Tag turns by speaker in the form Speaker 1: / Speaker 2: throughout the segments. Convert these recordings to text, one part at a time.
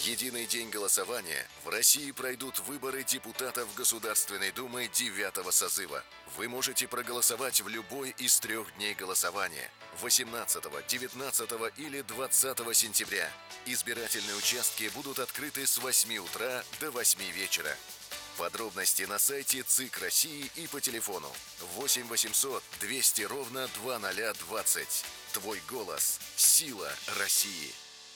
Speaker 1: единый день голосования в России пройдут выборы депутатов Государственной Думы 9-го созыва. Вы можете проголосовать в любой из 3 дней голосования – 18, 19 или 20 сентября. Избирательные участки будут открыты с 8 утра до 8 вечера. Подробности на сайте ЦИК России и по телефону 8 800 200 ровно 2020. Твой голос – сила России.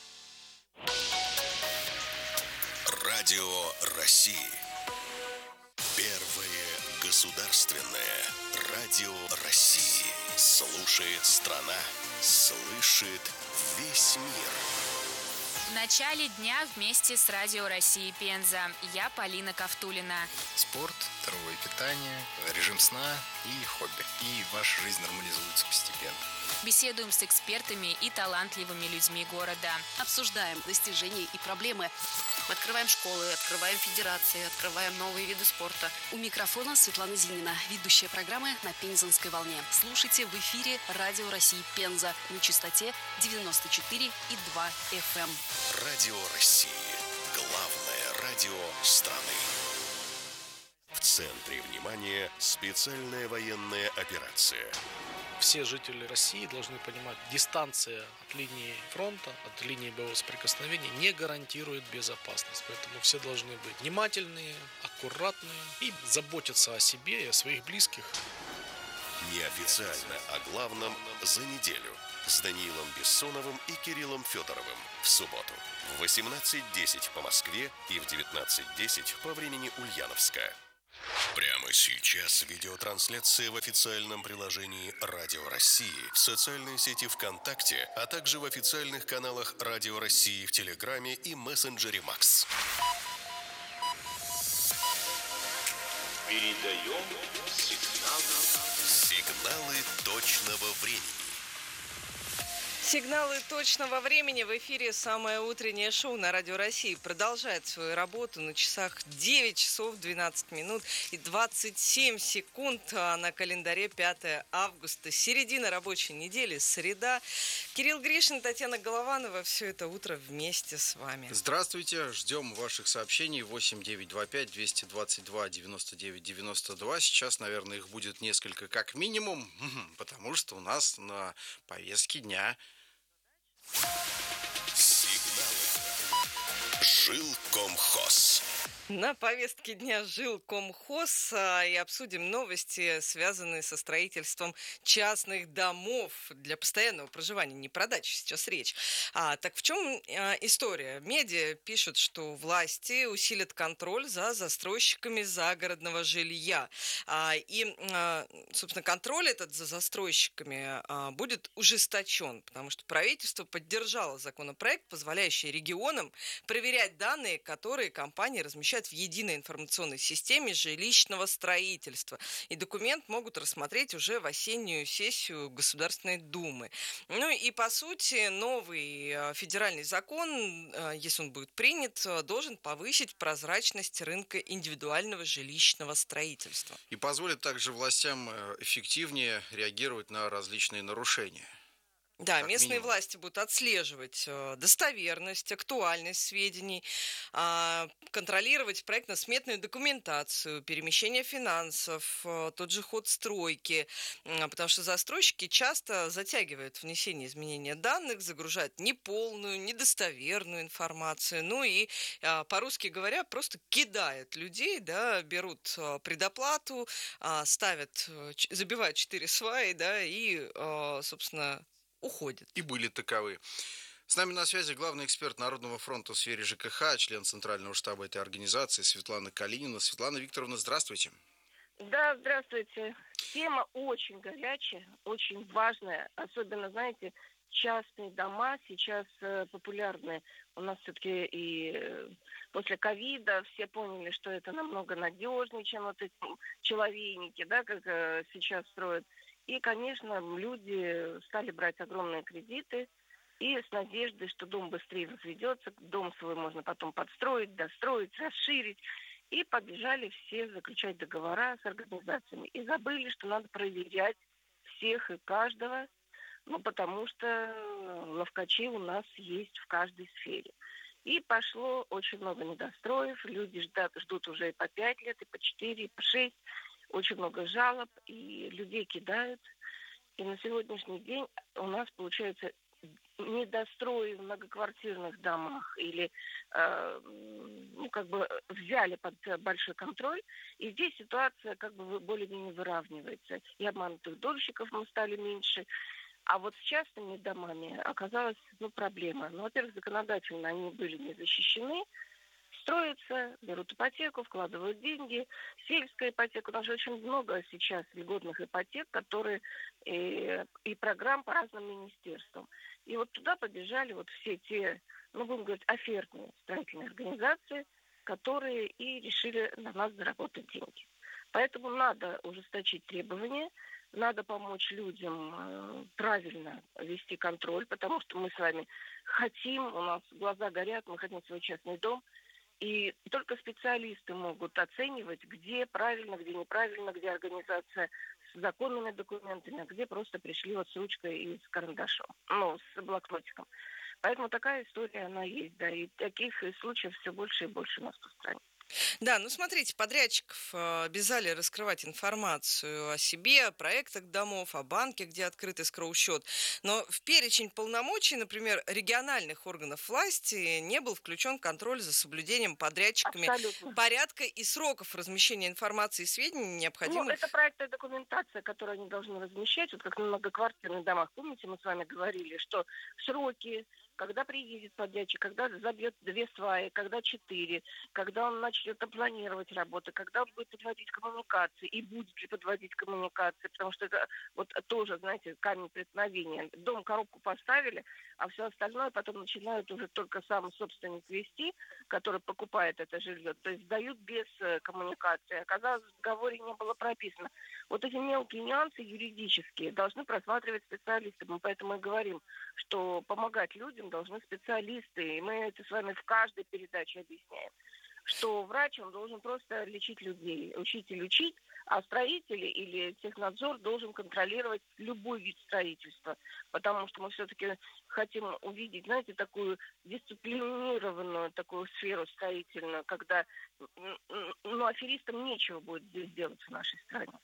Speaker 2: Радио России. Первое государственное радио России. Слушает страна, слышит весь мир.
Speaker 3: В начале дня вместе с Радио России Пенза. Я Полина Ковтулина.
Speaker 4: Спорт, здоровое питание, режим сна и хобби. И ваша жизнь нормализуется постепенно.
Speaker 3: Беседуем с экспертами и талантливыми людьми города.
Speaker 5: Обсуждаем достижения и проблемы. Мы открываем школы, открываем федерации, открываем новые виды спорта. У микрофона Светлана Зинина, ведущая программы на Пензенской волне. Слушайте в эфире Радио России Пенза на частоте 94,2 FM.
Speaker 2: Радио России. Главное радио страны. В центре внимания специальная военная операция.
Speaker 6: Все жители России должны понимать, дистанция от линии фронта, от линии боевого соприкосновения не гарантирует безопасность. Поэтому все должны быть внимательные, аккуратные и заботиться о себе и о своих близких.
Speaker 2: Неофициально о главном за неделю с Даниилом Бессоновым и Кириллом Федоровым в субботу в 18:10 по Москве и в 19:10 по времени Ульяновска. Прямо сейчас видеотрансляция в официальном приложении Радио России, в социальной сети ВКонтакте, а также в официальных каналах Радио России в Телеграме и мессенджере Макс.
Speaker 7: Передаем
Speaker 2: сигналы точного времени.
Speaker 8: Сигналы точного времени. В эфире самое утреннее шоу на Радио России продолжает свою работу. На часах 9 часов 12 минут и 27 секунд. На календаре 5 августа. Середина рабочей недели, среда. Кирилл Гришин, Татьяна Голованова. Все это утро вместе с вами.
Speaker 4: Здравствуйте. Ждем ваших сообщений. 8-925-222-99-92. Сейчас, наверное, их будет несколько как минимум, потому что у нас на повестке дня
Speaker 2: Сигналы. Жилкомхоз.
Speaker 8: На повестке дня Жилкомхоз и обсудим новости, связанные со строительством частных домов для постоянного проживания, не про дачи сейчас речь. Так в чем история? Медиа пишут, что власти усилят контроль за застройщиками загородного жилья. И, собственно, контроль этот за застройщиками будет ужесточен, потому что правительство поддержало законопроект, позволяющий регионам проверять данные, которые компании размещают в единой информационной системе жилищного строительства. И документ могут рассмотреть уже в осеннюю сессию Государственной Думы. Ну и, по сути, новый федеральный закон, если он будет принят, должен повысить прозрачность рынка индивидуального жилищного строительства.
Speaker 4: и позволит также властям эффективнее реагировать на различные нарушения.
Speaker 8: Да,
Speaker 4: Как
Speaker 8: местные
Speaker 4: минимум.
Speaker 8: власти будут отслеживать достоверность, актуальность сведений, контролировать проектно-сметную документацию, перемещение финансов, тот же ход стройки, потому что застройщики часто затягивают внесение изменения данных, загружают неполную, недостоверную информацию, ну и, по-русски говоря, просто кидают людей, да, берут предоплату, забивают 4 сваи, да, и, собственно, уходит.
Speaker 4: И были таковы. С нами на связи главный эксперт Народного фронта в сфере ЖКХ, член Центрального штаба этой организации Светлана Калинина. Светлана Викторовна, здравствуйте.
Speaker 9: Да, здравствуйте. Тема очень горячая, очень важная. Особенно, знаете, частные дома сейчас популярны. У нас все-таки и после ковида все поняли, что это намного надежнее, чем вот эти человейники, да, как сейчас строят. И, конечно, люди стали брать огромные кредиты и с надеждой, что дом быстрее возведется, дом свой можно потом подстроить, достроить, расширить. И побежали все заключать договора с организациями. И забыли, что надо проверять всех и каждого, потому что ловкачи у нас есть в каждой сфере. И пошло очень много недостроев. Люди ждут уже и по 5 лет, и по 4, и по 6. Очень много жалоб, и людей кидают. И на сегодняшний день у нас получается недострои в многоквартирных домах или взяли под большой контроль. И здесь ситуация как бы более-менее выравнивается. И обманутых дольщиков мы стали меньше. А вот с частными домами оказалась проблема. Во-первых, законодательно они были не защищены. Строятся, берут ипотеку, вкладывают деньги. Сельская ипотека. У нас же очень много сейчас льготных ипотек, которые и программ по разным министерствам. И вот туда побежали вот все те, будем говорить, офертные строительные организации, которые и решили на нас заработать деньги. Поэтому надо ужесточить требования, надо помочь людям правильно вести контроль, потому что мы с вами хотим, у нас глаза горят, мы хотим свой частный дом. И только специалисты могут оценивать, где правильно, где неправильно, где организация с законными документами, а где просто пришли вот с ручкой и с карандашом, с блокнотиком. Поэтому такая история, она есть, да, и таких случаев все больше и больше у нас в стране.
Speaker 8: Да, смотрите, подрядчиков обязали раскрывать информацию о себе, о проектах домов, о банке, где открыт эскроу-счет. Но в перечень полномочий, например, региональных органов власти не был включен контроль за соблюдением подрядчиками
Speaker 9: Абсолютно.
Speaker 8: порядка и сроков размещения информации и сведений, необходимых...
Speaker 9: Это проектная документация, которую они должны размещать, вот как на многоквартирных домах. Помните, мы с вами говорили, что сроки, когда приедет подрядчик, когда забьет 2 сваи, когда 4, когда он начнет планировать работы, когда он будет подводить коммуникации и будет ли подводить коммуникации, потому что это вот тоже, знаете, камень преткновения. Дом, коробку поставили, а все остальное потом начинают уже только сам собственник вести, который покупает это жилье, то есть сдают без коммуникации. Оказалось, в договоре не было прописано. Вот эти мелкие нюансы юридические должны просматривать специалисты. Мы поэтому и говорим, что помогать людям должны специалисты. И мы это с вами в каждой передаче объясняем. Что врач, он должен просто лечить людей, учитель учить, а строители или технадзор должен контролировать любой вид строительства. Потому что мы все-таки хотим увидеть, знаете, такую дисциплинированную такую сферу строительную, когда аферистам нечего будет здесь делать в нашей стране.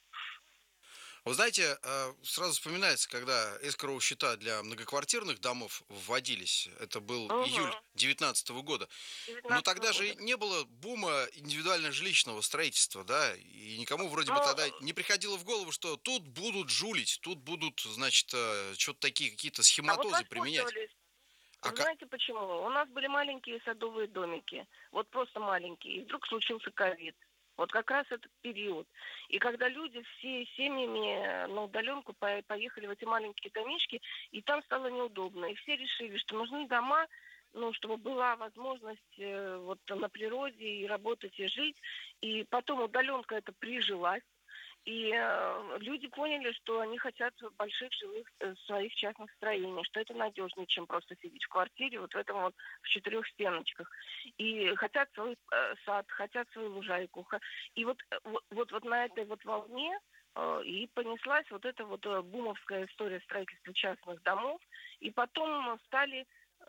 Speaker 4: Вы знаете, сразу вспоминается, когда эскроу-счета для многоквартирных домов вводились, это был июль 2019 года, но тогда же не было бума индивидуально-жилищного строительства, да, и никому вроде бы тогда не приходило в голову, что тут будут жулить, тут будут, значит, что-то такие какие-то схематозы применять.
Speaker 9: Знаете почему? У нас были маленькие садовые домики, вот просто маленькие, и вдруг случился ковид. Вот как раз этот период. И когда люди все семьями на удаленку поехали в эти маленькие домишки, и там стало неудобно. И все решили, что нужны дома, чтобы была возможность вот на природе и работать, и жить. И потом удаленка это прижилась. И люди поняли, что они хотят больших жилых своих частных строений, что это надежнее, чем просто сидеть в квартире, вот в этом вот в 4 стеночках. И хотят свой сад, хотят свою лужайку. И вот на этой вот волне и понеслась вот эта вот бумовская история строительства частных домов. И потом стали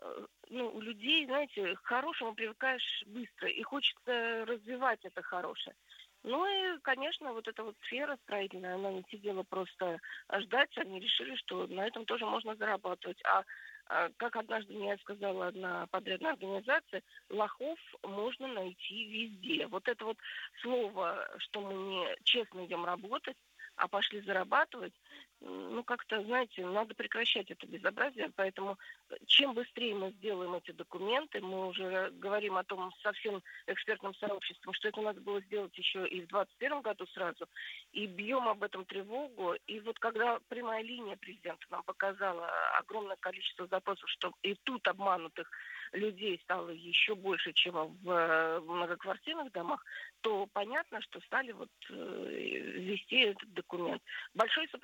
Speaker 9: у людей, знаете, к хорошему привыкаешь быстро, и хочется развивать это хорошее. И, конечно, вот эта вот сфера строительная, она не сидела просто ждать, они решили, что на этом тоже можно зарабатывать. Как однажды мне сказала одна подрядная организация, лохов можно найти везде. Вот это вот слово, что мы не честно идем работать, а пошли зарабатывать, как-то, знаете, надо прекращать это безобразие, поэтому чем быстрее мы сделаем эти документы, мы уже говорим о том со всем экспертным сообществом, что это надо было сделать еще и в 2021 году сразу, и бьем об этом тревогу, и вот когда прямая линия президента нам показала огромное количество запросов, что и тут обманутых людей стало еще больше, чем в многоквартирных домах, то понятно, что стали вести этот документ. Большое сопротивление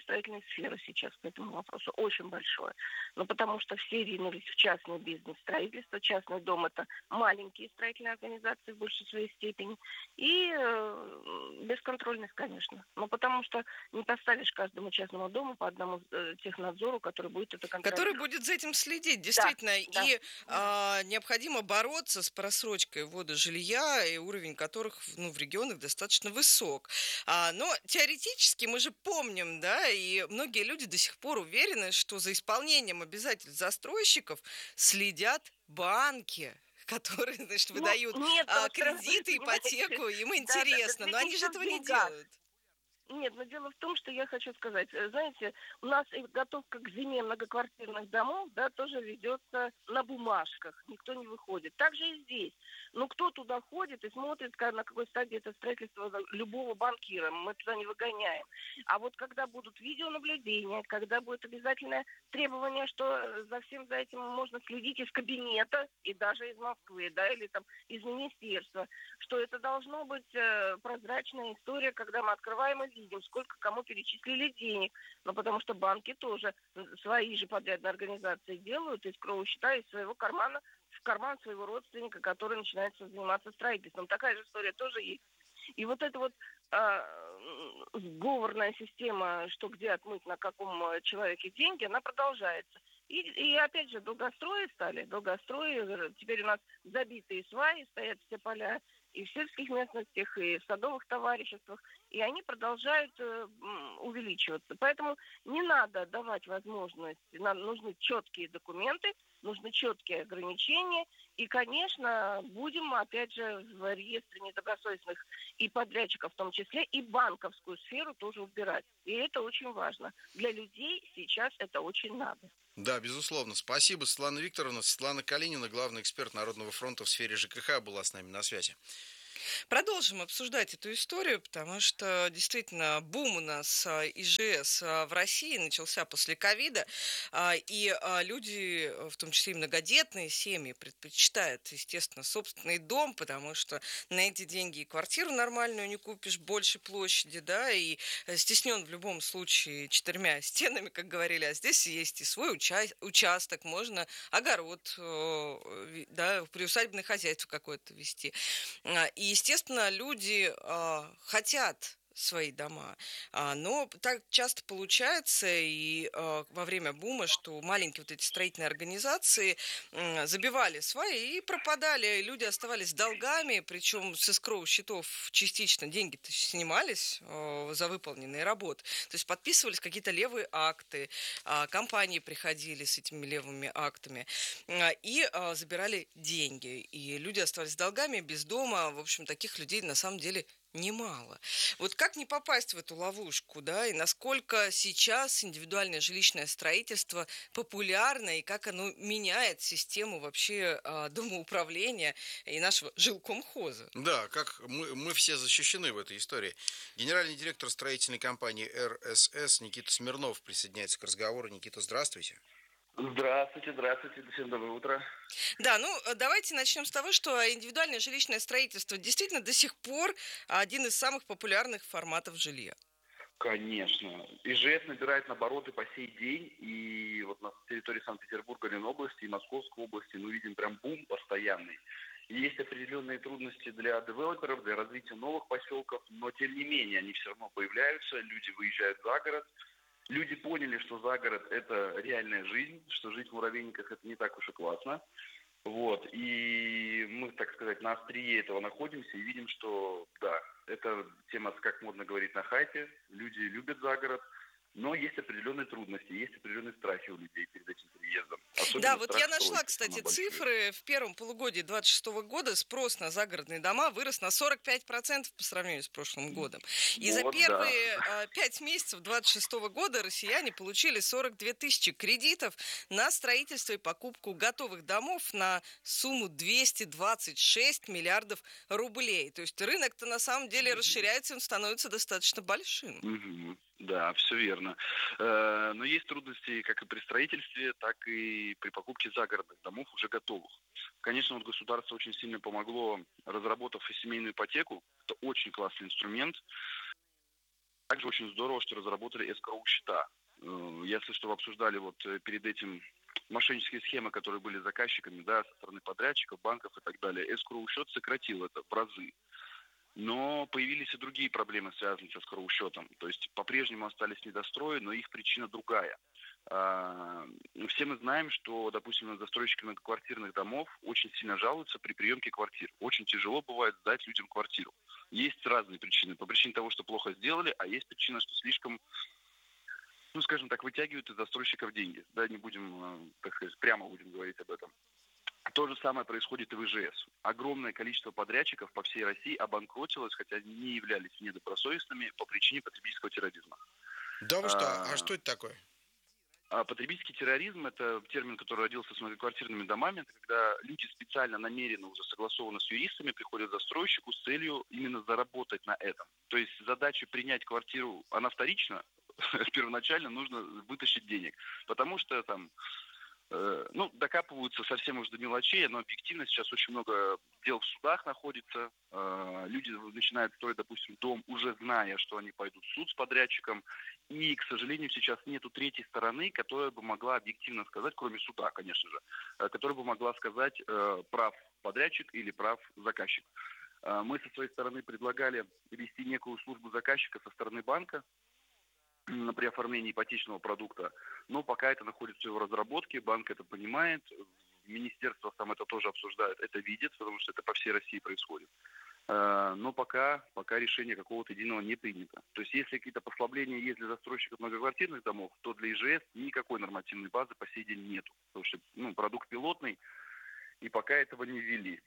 Speaker 9: строительной сферы сейчас к этому вопросу, очень большое. Ну, потому что все ринулись в частный бизнес строительство. Частный дом – это маленькие строительные организации в большей своей степени. И бесконтрольность, конечно. Ну, потому что не поставишь каждому частному дому по одному технадзору, который будет это контролировать.
Speaker 8: Который будет за этим следить, действительно.
Speaker 9: Да,
Speaker 8: и необходимо бороться с просрочкой ввода жилья, и уровень которых в регионах достаточно высок. Но теоретически мы же помним, да, и многие люди до сих пор уверены, что за исполнением обязательств застройщиков следят банки, которые, значит, выдают кредиты, ипотеку, им интересно, но они же этого не делают.
Speaker 9: Нет, но дело в том, что я хочу сказать, знаете, у нас и готовка к зиме многоквартирных домов, да, тоже ведется на бумажках, никто не выходит. Так же и здесь. Ну, кто туда ходит и смотрит, на какой стадии это строительство любого банкира, мы туда не выгоняем. А вот когда будут видеонаблюдения, когда будет обязательное требование, что за этим можно следить из кабинета, и даже из Москвы, да, или там из министерства, что это должно быть прозрачная история, когда мы открываем и видим, сколько кому перечислили денег. Но потому что банки тоже свои же подрядные организации делают из кроу-счета из своего кармана в карман своего родственника, который начинает заниматься строительством. Такая же история тоже есть. И вот эта вот сговорная система, что где отмыть, на каком человеке деньги, она продолжается. И опять же, долгострои, теперь у нас забитые сваи, стоят все поля и в сельских местностях, и в садовых товариществах, и они продолжают увеличиваться. Поэтому не надо давать возможность, нам нужны четкие документы, нужны четкие ограничения, и, конечно, будем, опять же, в реестре недобросовестных и подрядчиков в том числе, и банковскую сферу тоже убирать. И это очень важно. Для людей сейчас это очень надо.
Speaker 4: Да, безусловно. Спасибо, Светлана Викторовна. Светлана Калинина, главный эксперт Народного фронта в сфере ЖКХ, была с нами на связи.
Speaker 8: Продолжим обсуждать эту историю, потому что действительно бум у нас ИЖС в России начался после ковида, и люди, в том числе и многодетные семьи, предпочитают, естественно, собственный дом, потому что на эти деньги и квартиру нормальную не купишь, больше площади, да, и стеснен в любом случае 4 стенами, как говорили, а здесь есть и свой участок, можно огород, да, приусадебное хозяйство какое-то вести. И, естественно, люди хотят свои дома. Но так часто получается и во время бума, что маленькие вот эти строительные организации забивали сваи и пропадали. Люди оставались с долгами, причем с эскроу счетов частично деньги-то снимались за выполненные работы. То есть подписывались какие-то левые акты, компании приходили с этими левыми актами и забирали деньги. И люди оставались с долгами, без дома. В общем, таких людей на самом деле немало. Вот как не попасть в эту ловушку, да, и насколько сейчас индивидуальное жилищное строительство популярно, и как оно меняет систему вообще домоуправления и нашего жилкомхоза?
Speaker 4: Да, как мы все защищены в этой истории. Генеральный директор строительной компании РСС Никита Смирнов присоединяется к разговору. Никита, здравствуйте.
Speaker 7: Здравствуйте, всем доброе утро.
Speaker 8: Да, давайте начнем с того, что индивидуальное жилищное строительство действительно до сих пор один из самых популярных форматов жилья.
Speaker 7: Конечно. ИЖС набирает обороты по сей день, и вот на территории Санкт-Петербурга, Ленобласти и Московской области мы видим прям бум постоянный. Есть определенные трудности для девелоперов, для развития новых поселков, но тем не менее они все равно появляются, люди выезжают за город. Люди поняли, что за город – это реальная жизнь, что жить в муравейниках – это не так уж и классно. Вот. И мы, так сказать, на острие этого находимся и видим, что, да, это тема, как модно говорить, на хайпе. Люди любят за город, но есть определенные трудности, есть определенные страхи у людей перед этим переездом.
Speaker 8: Да, вот я нашла, кстати, цифры. В первом полугодии 2026 года спрос на загородные дома вырос на 45% по сравнению с прошлым годом. И за первые 5 месяцев 2026 года россияне получили 42 тысячи кредитов на строительство и покупку готовых домов на сумму 226 миллиардов рублей. То есть рынок-то на самом деле расширяется, он становится достаточно большим.
Speaker 7: Да, все верно. Но есть трудности как и при строительстве, так и при покупке загородных домов уже готовых. Конечно, вот государство очень сильно помогло, разработав и семейную ипотеку. Это очень классный инструмент. Также очень здорово, что разработали эскроу-счета. Если что, обсуждали вот перед этим мошеннические схемы, которые были заказчиками, да, со стороны подрядчиков, банков и так далее. Эскроу-счет сократил это в разы. Но появились и другие проблемы, связанные с эскроу-счетом. То есть по-прежнему остались недострои, но их причина другая. Все мы знаем, что, допустим, застройщики многоквартирных домов очень сильно жалуются при приемке квартир. Очень тяжело бывает сдать людям квартиру. Есть разные причины. По причине того, что плохо сделали, а есть причина, что слишком, ну, скажем так, вытягивают из застройщиков деньги. Да, не будем, так сказать, прямо будем говорить об этом. То же самое происходит и в ИЖС. Огромное количество подрядчиков по всей России обанкротилось, хотя не являлись недобросовестными по причине потребительского терроризма.
Speaker 4: Да вы что? А что это такое?
Speaker 7: Потребительский терроризм – это термин, который родился с многоквартирными домами. Это когда люди специально, намеренно, уже согласованно с юристами, приходят к застройщику с целью именно заработать на этом. То есть задача принять квартиру, она вторична. Первоначально нужно вытащить денег. Потому что там, докапываются совсем уж до мелочей, но объективно сейчас очень много дел в судах находится. Люди начинают строить, допустим, дом, уже зная, что они пойдут в суд с подрядчиком. И, к сожалению, сейчас нету третьей стороны, которая бы могла объективно сказать, кроме суда, конечно же, которая бы могла сказать, прав подрядчик или прав заказчик. Мы со своей стороны предлагали ввести некую службу заказчика со стороны банка при оформлении ипотечного продукта, но пока это находится в разработке, банк это понимает, министерство там это тоже обсуждает, это видит, потому что это по всей России происходит. Но пока решение какого-то единого не принято. То есть если какие-то послабления есть для застройщиков многоквартирных домов, то для ИЖС никакой нормативной базы по сей день нету. Потому что продукт пилотный, и пока этого не ввели.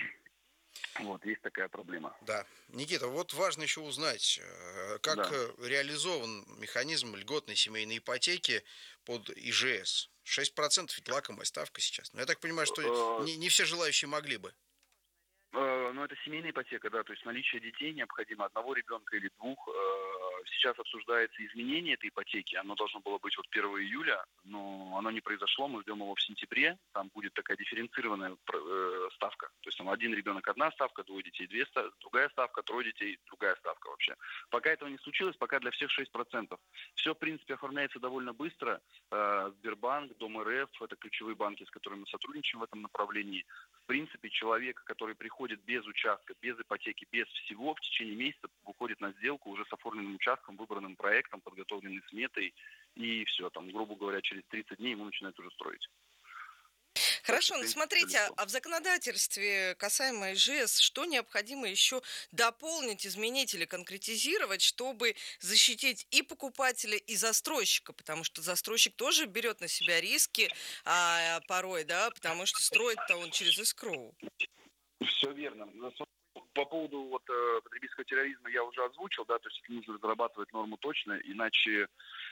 Speaker 7: Вот, есть такая проблема.
Speaker 4: Да. Никита, вот важно еще узнать, как реализован механизм льготной семейной ипотеки под ИЖС. 6% ведь лакомая ставка сейчас. Но я так понимаю, что не все желающие могли бы.
Speaker 7: Это семейная ипотека, да, то есть наличие детей необходимо, одного ребенка или двух. Сейчас обсуждается изменение этой ипотеки, оно должно было быть 1 июля, но оно не произошло, мы ждем его в сентябре, там будет такая дифференцированная ставка, то есть там один ребенок одна ставка, двое детей другая ставка, трое детей другая ставка вообще. Пока этого не случилось, пока для всех 6%. Все, в принципе, оформляется довольно быстро. Сбербанк, Дом РФ, это ключевые банки, с которыми мы сотрудничаем в этом направлении. В принципе, человек, который приходит без участка, без ипотеки, без всего, в течение месяца выходит на сделку уже с оформленным участком, выбранным проектом, подготовленной сметой, и все, там, грубо говоря, через 30 дней ему начинают уже строить.
Speaker 8: Хорошо, смотрите, а в законодательстве касаемо ИЖС, что необходимо еще дополнить, изменить или конкретизировать, чтобы защитить и покупателя, и застройщика? Потому что застройщик тоже берет на себя риски порой, да, потому что строит-то он через эскроу.
Speaker 7: Все верно. По поводу потребительского терроризма я уже озвучил, да, то есть нужно разрабатывать норму точно, иначе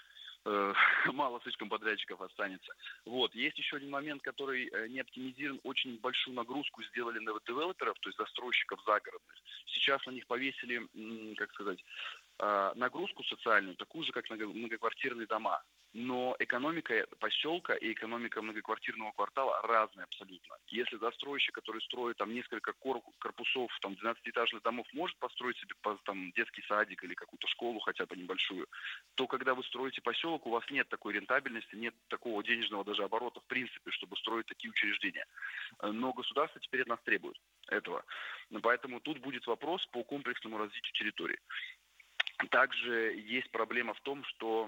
Speaker 7: мало слишком подрядчиков останется. Вот. Есть еще один момент, который не оптимизирован. Очень большую нагрузку сделали на девелоперов, то есть застройщиков загородных. Сейчас на них повесили, нагрузку социальную, такую же, как на многоквартирные дома. Но экономика поселка и экономика многоквартирного квартала разная абсолютно. Если застройщик, который строит там несколько корпусов, там 12-этажных домов, может построить себе там детский садик или какую-то школу хотя бы небольшую, то когда вы строите поселок, у вас нет такой рентабельности, нет такого денежного даже оборота в принципе, чтобы строить такие учреждения. Но государство теперь от нас требует этого. Поэтому тут будет вопрос по комплексному развитию территории. Также есть проблема в том, что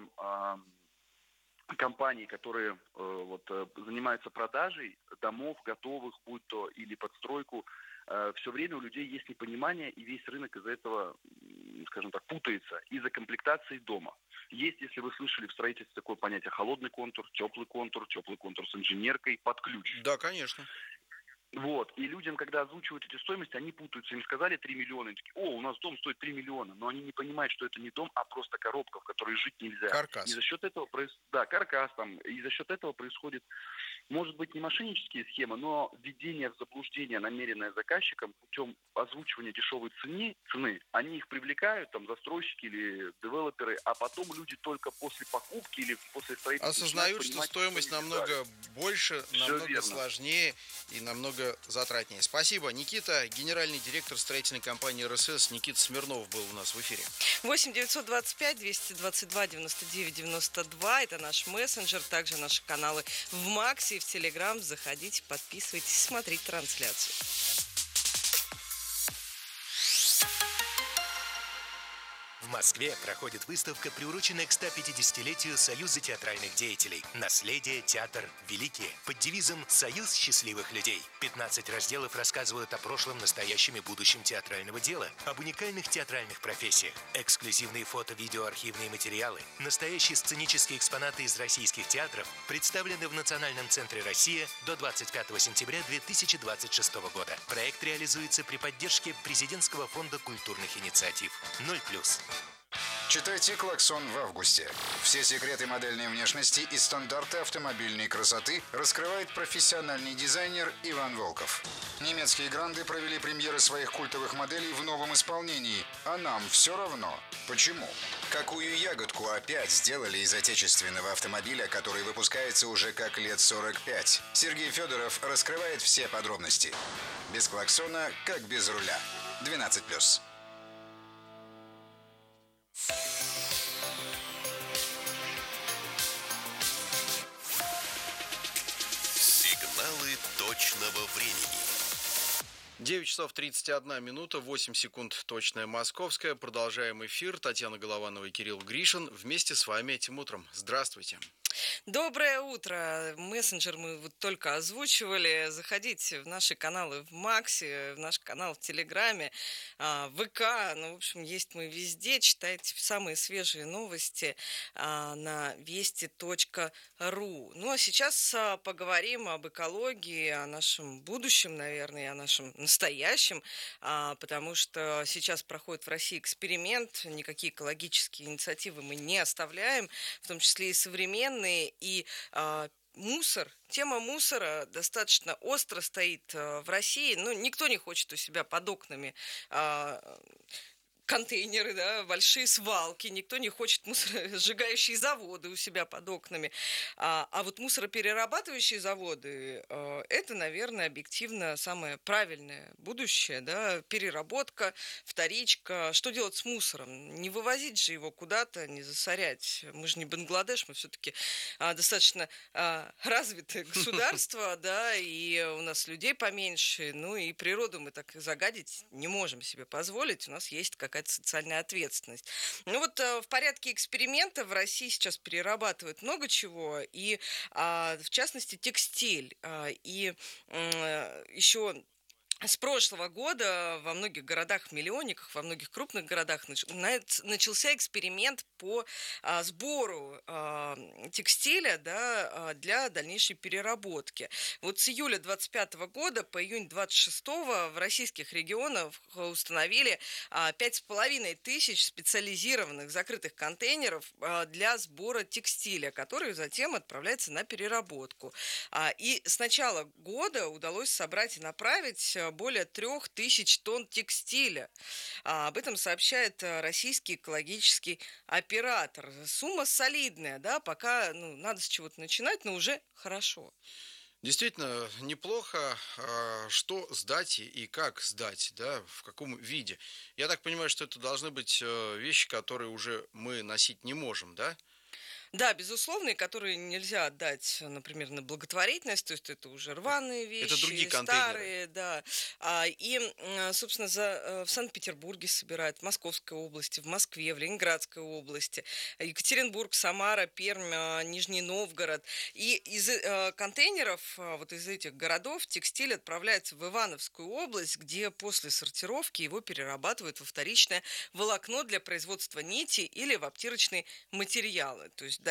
Speaker 7: компании, которые занимаются продажей домов готовых, будь то или подстройку, все время у людей есть непонимание, и весь рынок из-за этого, скажем так, путается из-за комплектации дома. Есть, если вы слышали в строительстве такое понятие холодный контур теплый контур с инженеркой под ключ.
Speaker 4: Да, конечно.
Speaker 7: Вот, и людям, когда озвучивают эти стоимости, они путаются. Им сказали 3 миллиона, и такие: у нас дом стоит 3 миллиона. Но они не понимают, что это не дом, а просто коробка, в которой жить нельзя.
Speaker 4: Каркас.
Speaker 7: И за счет этого, каркас там, и за счет этого происходит Может быть, не мошеннические схемы, но введение в заблуждение, намеренное заказчиком путем озвучивания дешевой цены. Они их привлекают, там, застройщики или девелоперы, а потом люди только после покупки или после строительства
Speaker 4: осознают, что стоимость намного больше, намного сложнее и намного затратнее. Спасибо. Никита, генеральный директор строительной компании РСС, Никита Смирнов был у нас в эфире.
Speaker 8: 8 925 222 99 92. Это наш мессенджер. Также наши каналы в Максе и в Телеграм. Заходите, подписывайтесь, смотрите трансляцию.
Speaker 10: В Москве проходит выставка, приуроченная к 150-летию Союза театральных деятелей «Наследие. Театр. Великие» под девизом «Союз счастливых людей». 15 разделов рассказывают о прошлом, настоящем и будущем театрального дела, об уникальных театральных профессиях, эксклюзивные фото-видеоархивные материалы, настоящие сценические экспонаты из российских театров представлены в Национальном центре «Россия» до 25 сентября 2026 года. Проект реализуется при поддержке Президентского фонда культурных инициатив. 0+.
Speaker 11: Читайте «Клаксон» в августе. Все секреты модельной внешности и стандарты автомобильной красоты раскрывает профессиональный дизайнер Иван Волков. Немецкие гранды провели премьеры своих культовых моделей в новом исполнении, а нам все равно. Почему? Какую ягодку опять сделали из отечественного автомобиля, который выпускается уже как лет 45? Сергей Федоров раскрывает все подробности. Без клаксона, как без руля. 12+.
Speaker 2: Сигналы точного времени.
Speaker 4: 9 часов 31 минута, 8 секунд точное московское. Продолжаем эфир. Татьяна Голованова и Кирилл Гришин вместе с вами этим утром. Здравствуйте.
Speaker 8: Доброе утро. Мессенджер мы вот только озвучивали. Заходите в наши каналы в Максе, в наш канал в Телеграме, ВК. Ну, в общем, есть мы везде. Читайте самые свежие новости на вести.ру. Ну, а сейчас поговорим об экологии, о нашем будущем, наверное, о нашем настоящем, потому что сейчас проходит в России эксперимент. Никакие экологические инициативы мы не оставляем, в том числе и современные. И мусор, тема мусора достаточно остро стоит в России. Ну, никто не хочет у себя под окнами контейнеры, да, большие свалки. Никто не хочет мусоросжигающие заводы у себя под окнами. А вот мусороперерабатывающие заводы, это, наверное, объективно самое правильное будущее, да, переработка, вторичка. Что делать с мусором? Не вывозить же его куда-то, не засорять. Мы же не Бангладеш, мы все-таки достаточно развитое государство, да, и у нас людей поменьше, ну и природу мы так загадить не можем себе позволить. У нас есть какая-то социальная ответственность. Ну вот в порядке эксперимента в России сейчас перерабатывают много чего, и в частности текстиль. И еще с прошлого года во многих городах-миллионниках, во многих крупных городах начался эксперимент по сбору текстиля, да, для дальнейшей переработки. Вот с июля 2025 года по июнь 2026 в российских регионах установили 5500 специализированных закрытых контейнеров для сбора текстиля, который затем отправляется на переработку. И с начала года удалось собрать и направить более 3000 тонн текстиля. Об этом сообщает российский экологический оператор. Сумма солидная, да, пока надо с чего-то начинать, но уже хорошо.
Speaker 4: Действительно, неплохо. Что сдать и как сдать, да, в каком виде? Я так понимаю, что это должны быть вещи, которые уже мы носить не можем, да?
Speaker 8: Да, безусловно, и которые нельзя отдать, например, на благотворительность, то есть это уже рваные вещи,
Speaker 4: это другие
Speaker 8: старые, да. И, собственно, в Санкт-Петербурге собирают, в Московской области, в Москве, в Ленинградской области, Екатеринбург, Самара, Пермь, Нижний Новгород. И из контейнеров, вот из этих городов, текстиль отправляется в Ивановскую область, где после сортировки его перерабатывают во вторичное волокно для производства нити или в обтирочные материалы. То есть в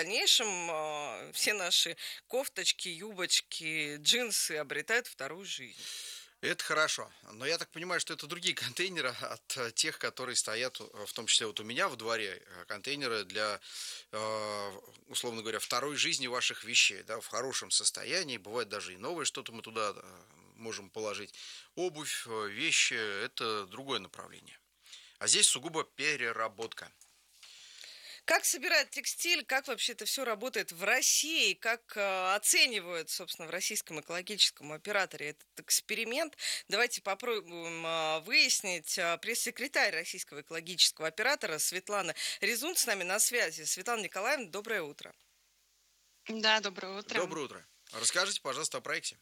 Speaker 8: дальнейшем все наши кофточки, юбочки, джинсы обретают вторую жизнь.
Speaker 4: Это хорошо. Но я так понимаю, что это другие контейнеры от тех, которые стоят, в том числе вот у меня в дворе, контейнеры для, условно говоря, второй жизни ваших вещей, да, в хорошем состоянии. Бывает даже и новое что-то мы туда можем положить. Обувь, вещи – это другое направление. А здесь сугубо переработка.
Speaker 8: Как собирают текстиль, как вообще это все работает в России, как оценивают, собственно, в российском экологическом операторе этот эксперимент. Давайте попробуем выяснить. Пресс-секретарь российского экологического оператора Светлана Резун с нами на связи. Светлана Николаевна, доброе утро.
Speaker 12: Да, доброе утро.
Speaker 4: Доброе утро. Расскажите, пожалуйста, о проекте.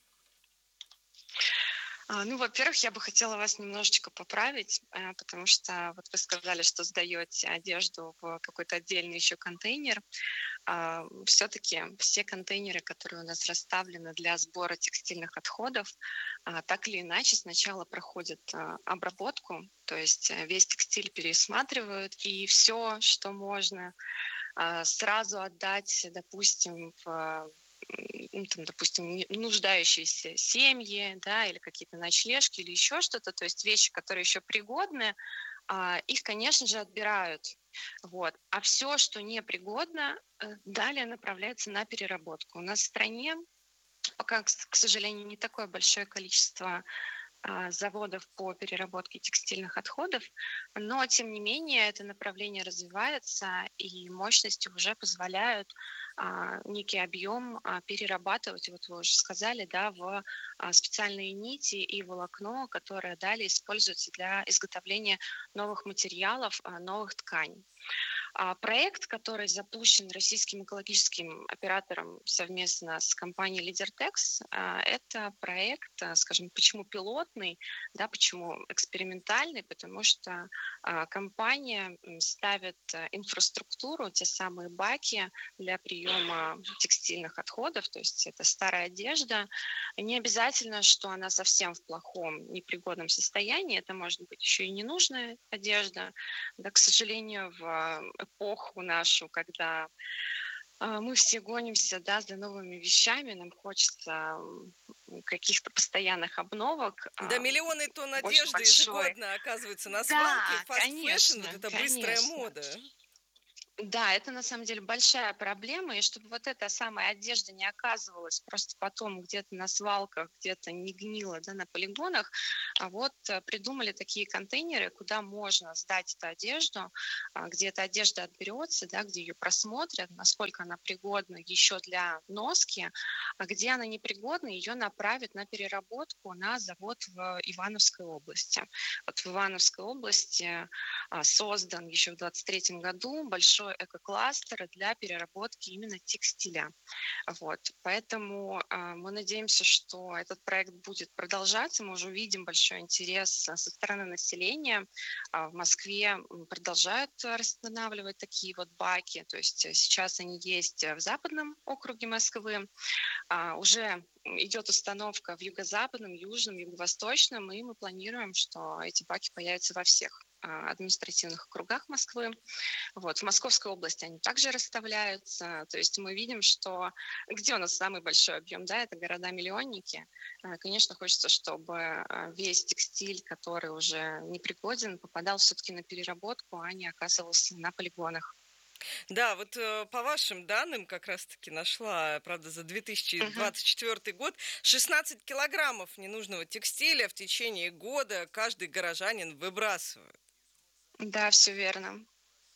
Speaker 12: Во-первых, я бы хотела вас немножечко поправить, потому что вот вы сказали, что сдаете одежду в какой-то отдельный еще контейнер. Все-таки все контейнеры, которые у нас расставлены для сбора текстильных отходов, так или иначе сначала проходят обработку, то есть весь текстиль пересматривают, и все, что можно сразу отдать, допустим, допустим, нуждающиеся семьи, да, или какие-то ночлежки, или еще что-то, то есть вещи, которые еще пригодны, их, конечно же, отбирают. Вот. А все, что непригодно, далее направляется на переработку. У нас в стране пока, к сожалению, не такое большое количество заводов по переработке текстильных отходов, но, тем не менее, это направление развивается, и мощности уже позволяют некий объем перерабатывать, вот вы уже сказали, да, в специальные нити и волокно, которое далее используется для изготовления новых материалов, новых тканей. Проект, который запущен российским экологическим оператором совместно с компанией Лидертекс, это проект, скажем, почему пилотный, да, почему экспериментальный, потому что компания ставит инфраструктуру, те самые баки для приема текстильных отходов, то есть это старая одежда. Не обязательно, что она совсем в плохом, непригодном состоянии, это может быть еще и ненужная одежда. Да, к сожалению, в эпоху нашу, когда мы все гонимся, да, за новыми вещами, нам хочется каких-то постоянных обновок.
Speaker 8: Да, миллионы тонн одежды ежегодно оказываются на свалке. Фаст-фэшн, вот эта быстрая мода.
Speaker 12: Да, это на самом деле большая проблема, и чтобы вот эта самая одежда не оказывалась просто потом где-то на свалках, где-то не гнила, да, на полигонах, а вот придумали такие контейнеры, куда можно сдать эту одежду, где эта одежда отберется, да, где ее просмотрят, насколько она пригодна еще для носки, а где она непригодна, ее направят на переработку на завод в Ивановской области. Вот в Ивановской области создан еще в 2023 году большой эко-кластер для переработки именно текстиля. Вот. Поэтому мы надеемся, что этот проект будет продолжаться. Мы уже увидим большой интерес со стороны населения. В Москве продолжают восстанавливать такие вот баки. То есть сейчас они есть в западном округе Москвы. Уже идет установка в юго-западном, южном, юго-восточном, и мы планируем, что эти баки появятся во всех административных округах Москвы. Вот. В Московской области они также расставляются. То есть мы видим, что где у нас самый большой объем, да, это города-миллионники. Конечно, хочется, чтобы весь текстиль, который уже непригоден, попадал все-таки на переработку, а не оказывался на полигонах.
Speaker 8: Да, вот по вашим данным, как раз-таки нашла, правда, за 2024 год, 16 килограммов ненужного текстиля в течение года каждый горожанин выбрасывает.
Speaker 12: Да, все верно.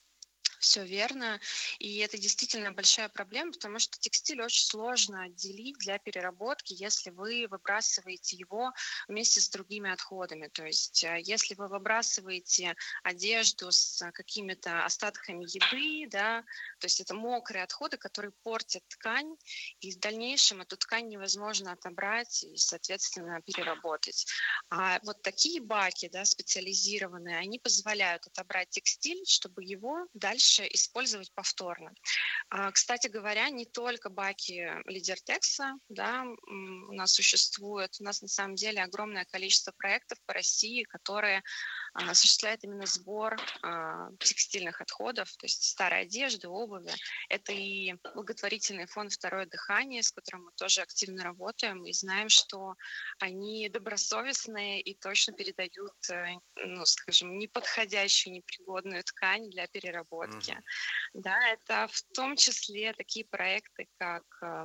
Speaker 12: Все верно. И это действительно большая проблема, потому что текстиль очень сложно отделить для переработки, если вы выбрасываете его вместе с другими отходами. То есть если вы выбрасываете одежду с какими-то остатками еды, да, то есть это мокрые отходы, которые портят ткань, и в дальнейшем эту ткань невозможно отобрать и, соответственно, переработать. А вот такие баки, да, специализированные, они позволяют отобрать текстиль, чтобы его дальше использовать повторно. Кстати говоря, не только баки Лидертекса, да, у нас существует, у нас на самом деле огромное количество проектов по России, которые осуществляет именно сбор текстильных отходов, то есть старой одежды, обуви. Это и благотворительный фонд «Второе дыхание», с которым мы тоже активно работаем, и знаем, что они добросовестные и точно передают, ну, скажем, неподходящую, непригодную ткань для переработки. Да, это в том числе такие проекты, как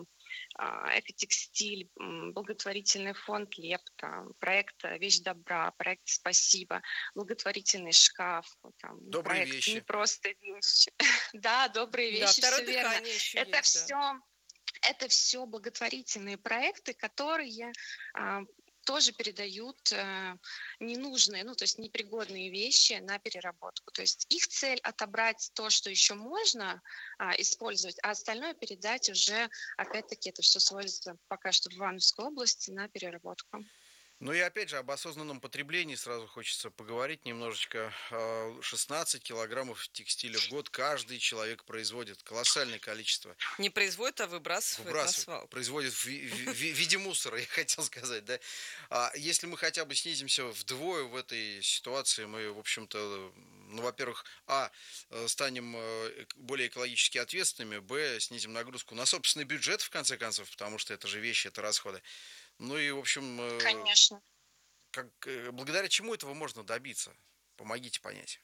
Speaker 12: экотекстиль, благотворительный фонд «Лепта», проект «Вещь добра», проект «Спасибо», благотворительный шкаф, там,
Speaker 4: Добрые
Speaker 12: проект
Speaker 4: вещи.
Speaker 12: «Не просто вещи». Да, добрые
Speaker 8: Да,
Speaker 12: вещи,
Speaker 8: второе
Speaker 12: все верно.
Speaker 8: дыхание еще
Speaker 12: Это
Speaker 8: есть, да.
Speaker 12: все это все благотворительные проекты, которые тоже передают ненужные, ну, то есть непригодные вещи на переработку. То есть их цель отобрать то, что еще можно использовать, а остальное передать уже, опять-таки, это все сводится пока что в Ивановской области на переработку.
Speaker 4: Ну и опять же, об осознанном потреблении сразу хочется поговорить немножечко. 16 килограммов текстиля в год каждый человек производит. Колоссальное количество.
Speaker 8: Не производит, а выбрасывает на свалку.
Speaker 4: Производит в виде мусора, я хотел сказать, да. Если мы хотя бы снизимся вдвое в этой ситуации, мы, в общем-то, ну, во-первых, станем более экологически ответственными, снизим нагрузку на собственный бюджет, в конце концов, потому что это же вещи, это расходы. Ну и, в общем,
Speaker 12: Конечно.
Speaker 4: Благодаря чему этого можно добиться? Помогите понять.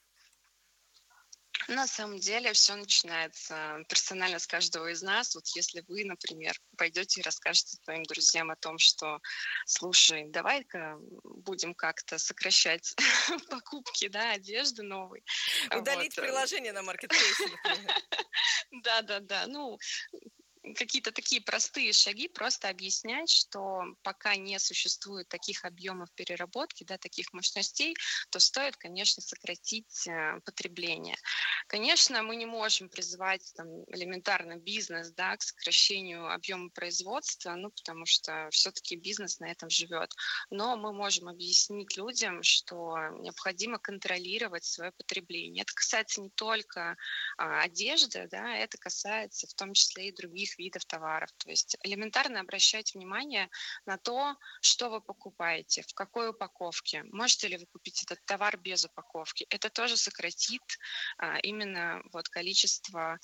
Speaker 12: На самом деле все начинается персонально с каждого из нас. Вот если вы, например, пойдете и расскажете своим друзьям о том, что, слушай, давай-ка будем как-то сокращать покупки, да, одежды новой.
Speaker 8: Удалить приложение на маркетплейсе, например.
Speaker 12: Да. Ну, какие-то такие простые шаги, просто объяснять, что пока не существует таких объемов переработки, да, таких мощностей, то стоит, конечно, сократить потребление. Конечно, мы не можем призывать там, элементарно бизнес, да, к сокращению объема производства, ну, потому что все-таки бизнес на этом живет. Но мы можем объяснить людям, что необходимо контролировать свое потребление. Это касается не только одежды, да, это касается в том числе и других видов товаров. То есть элементарно обращать внимание на то, что вы покупаете, в какой упаковке. Можете ли вы купить этот товар без упаковки? Это тоже сократит именно вот количество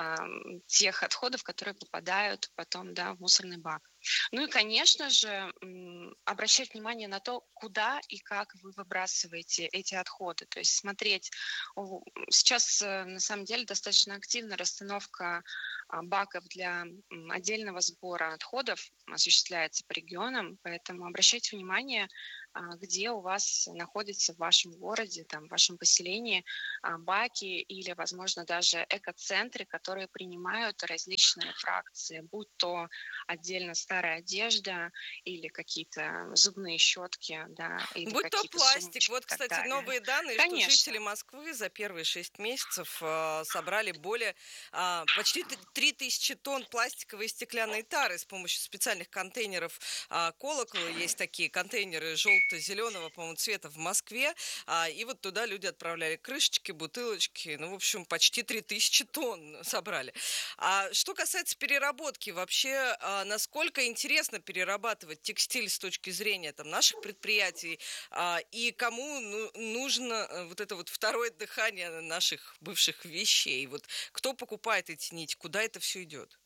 Speaker 12: тех отходов, которые попадают потом, да, в мусорный бак. Ну и, конечно же, обращать внимание на то, куда и как вы выбрасываете эти отходы. То есть смотреть. Сейчас, на самом деле, достаточно активна расстановка баков для отдельного сбора отходов осуществляется по регионам, поэтому обращайте внимание, где у вас находится в вашем городе, там, в вашем поселении баки или, возможно, даже экоцентры, которые принимают различные фракции, будь то отдельно старая одежда или какие-то зубные щетки, да, или
Speaker 8: будь то пластик.
Speaker 12: сумочки,
Speaker 8: Вот, кстати, новые данные,
Speaker 12: конечно,
Speaker 8: что жители Москвы за первые 6 месяцев собрали более почти 3000 тонн пластиковой и стеклянной тары с помощью специальных контейнеров колокола. Есть такие контейнеры желто-зеленого, по-моему, цвета в Москве. И вот туда люди отправляли крышечки, бутылочки. Ну, в общем, почти 3000 тонн собрали. А что касается переработки, вообще, насколько интересно перерабатывать текстиль с точки зрения там, наших предприятий, и кому нужно вот это вот второе дыхание наших бывших вещей? Вот кто покупает эти нити, куда это все идет?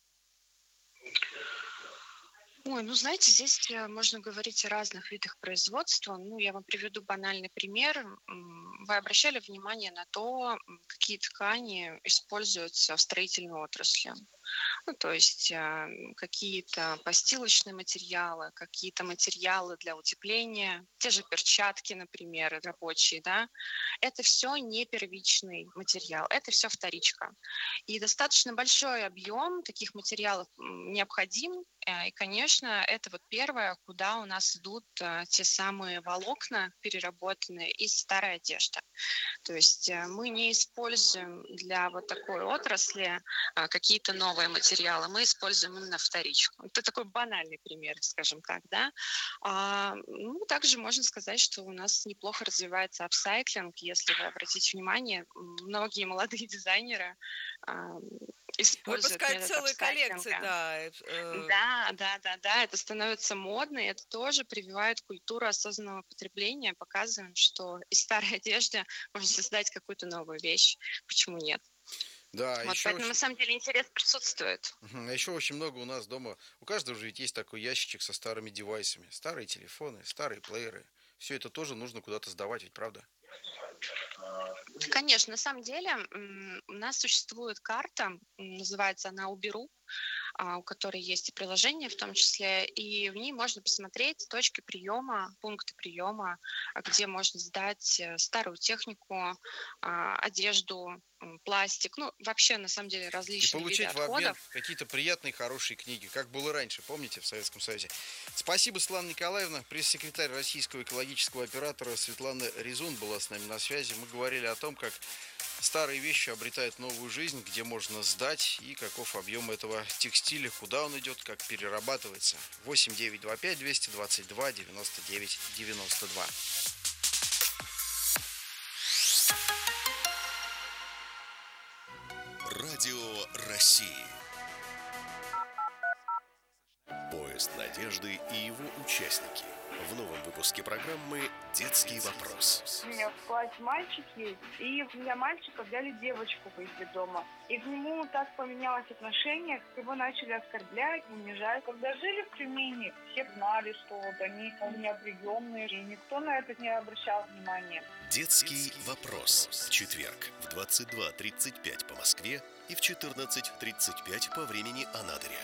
Speaker 12: Ой, ну, знаете, здесь можно говорить о разных видах производства. Ну, я вам приведу банальный пример. Вы обращали внимание на то, какие ткани используются в строительной отрасли? Ну, то есть какие-то постилочные материалы, какие-то материалы для утепления, те же перчатки, например, рабочие, да, это все не первичный материал, это все вторичка. И достаточно большой объем таких материалов необходим, и, конечно, это вот первое, куда у нас идут те самые волокна переработанные из старой одежды. То есть мы не используем для вот такой отрасли какие-то новые материалы, мы используем именно вторичку. Это такой банальный пример, скажем так, да. Ну, также можно сказать, что у нас неплохо развивается апсайклинг. Если вы обратите внимание, многие молодые дизайнеры используют
Speaker 8: Выпускают
Speaker 12: метод
Speaker 8: целые коллекции,
Speaker 12: апсайклинга.
Speaker 8: да.
Speaker 12: Да, это становится модно, и это тоже прививает культуру осознанного потребления, показываем, что из старой одежды можно создать какую-то новую вещь. Почему нет?
Speaker 4: Да,
Speaker 12: Вот,
Speaker 4: еще
Speaker 12: поэтому на самом деле интерес присутствует.
Speaker 4: А еще очень много у нас дома. У каждого же ведь есть такой ящичек со старыми девайсами. Старые телефоны, старые плееры. Все это тоже нужно куда-то сдавать, ведь правда?
Speaker 12: Конечно, на самом деле у нас существует карта, называется она Уберу, у которой есть и приложение в том числе, и в ней можно посмотреть точки приема, пункты приема, где можно сдать старую технику, одежду, пластик, ну вообще на самом деле
Speaker 4: И
Speaker 12: различные виды
Speaker 4: получить в обмен
Speaker 12: отходов.
Speaker 4: какие-то приятные, хорошие книги, как было раньше, помните, в Советском Союзе. Спасибо, Светлана Николаевна. Пресс-секретарь Российского экологического оператора Светлана Резун была с нами на связи. Мы говорили о том, как старые вещи обретают новую жизнь, где можно сдать и каков объем этого текстиля, куда он идет, как перерабатывается. 8-925 222 99 92.
Speaker 2: Радио России. Поезд надежды и его участники. В новом выпуске программы «Детский вопрос».
Speaker 13: У меня в классе мальчик есть, и для мальчика взяли девочку из детдома. И к нему так поменялось отношение, его начали оскорблять, унижать. Когда жили в Тюмени, все знали, что вот они у меня приемные, и никто на это не обращал внимания.
Speaker 2: «Детский вопрос». В четверг в 22:35 по Москве и в 14:35 по времени Анадыря.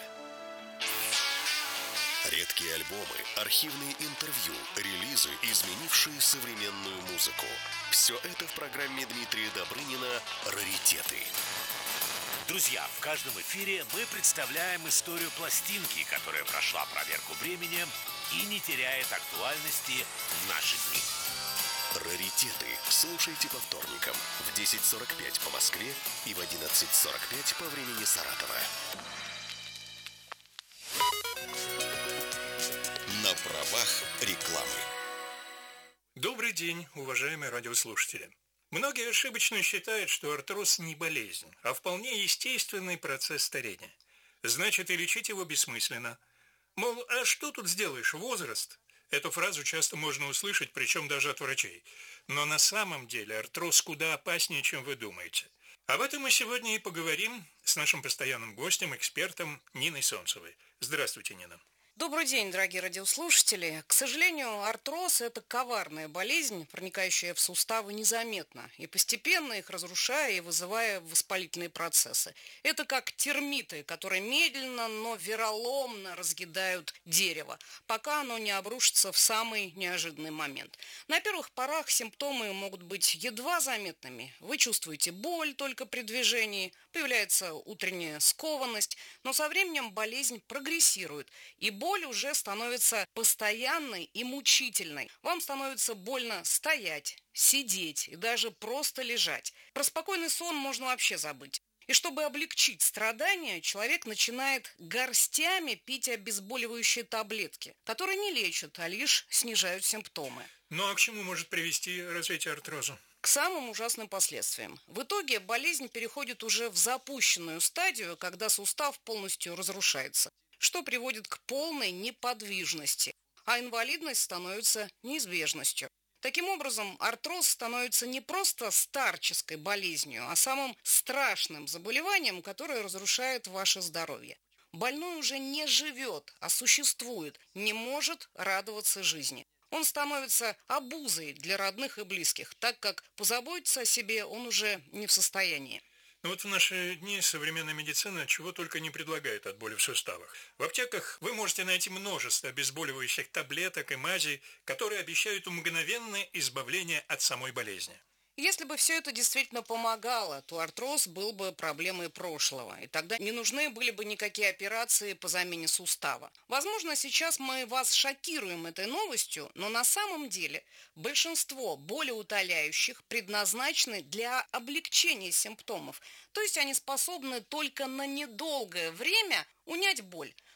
Speaker 2: Редкие альбомы, архивные интервью, релизы, изменившие современную музыку. Все это в программе Дмитрия Добрынина «Раритеты».
Speaker 14: Друзья, в каждом эфире мы представляем историю пластинки, которая прошла проверку временем и не теряет актуальности в наши дни.
Speaker 2: «Раритеты» слушайте по вторникам в 10:45 по Москве и в 11:45 по времени Саратова. На правах рекламы.
Speaker 15: Добрый день, уважаемые радиослушатели. Многие ошибочно считают, что артроз не болезнь, а вполне естественный процесс старения. Значит, и лечить его бессмысленно. Мол, а что тут сделаешь, возраст? Эту фразу часто можно услышать, причем даже от врачей. Но на самом деле артроз куда опаснее, чем вы думаете. Об этом мы сегодня и поговорим с нашим постоянным гостем, экспертом Ниной Солнцевой. Здравствуйте, Нина.
Speaker 5: Добрый день, дорогие радиослушатели. К сожалению, артроз – это коварная болезнь, проникающая в суставы незаметно и постепенно их разрушая и вызывая воспалительные процессы. Это как термиты, которые медленно, но вероломно разъедают дерево, пока оно не обрушится в самый неожиданный момент. На первых порах симптомы могут быть едва заметными. Вы чувствуете боль только при движении, появляется утренняя скованность, но со временем болезнь прогрессирует, и боль уже становится постоянной и мучительной. Вам становится больно стоять, сидеть и даже просто лежать. Про спокойный сон можно вообще забыть. И чтобы облегчить страдания, человек начинает горстями пить обезболивающие таблетки, которые не лечат, а лишь снижают симптомы.
Speaker 15: Ну а к чему может привести развитие артроза?
Speaker 5: К самым ужасным последствиям. В итоге болезнь переходит уже в запущенную стадию, когда сустав полностью разрушается, что приводит к полной неподвижности, а инвалидность становится неизбежностью. Таким образом, артроз становится не просто старческой болезнью, а самым страшным заболеванием, которое разрушает ваше здоровье. Больной уже не живет, а существует, не может радоваться жизни. Он становится обузой для родных и близких, так как позаботиться о себе он уже не в состоянии.
Speaker 15: Ну вот в наши дни современная медицина чего только не предлагает от боли в суставах. В аптеках вы можете найти множество обезболивающих таблеток и мазей, которые обещают мгновенное избавление от самой болезни.
Speaker 5: Если бы все это действительно помогало, то артроз был бы проблемой прошлого, и тогда не нужны были бы никакие операции по замене сустава. Возможно, сейчас мы вас шокируем этой новостью, но на самом деле большинство болеутоляющих предназначены для облегчения симптомов, то есть они способны только на недолгое время унять боль,